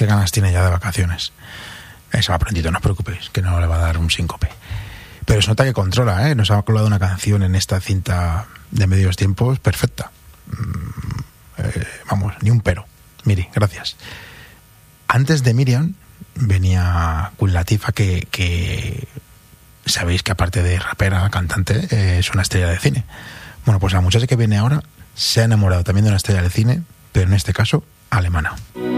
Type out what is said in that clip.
qué ganas tiene ya de vacaciones. Se va prontito, no os preocupéis, que no le va a dar un síncope. Pero se nota que controla, ¿eh? Nos ha colado una canción en esta cinta de Medios Tiempos perfecta. Vamos, ni un pero. Miri, gracias. Antes de Miriam venía Queen Latifah, que sabéis que aparte de rapera, cantante, es una estrella de cine. Bueno, pues la muchacha que viene ahora se ha enamorado también de una estrella de cine, pero en este caso alemana.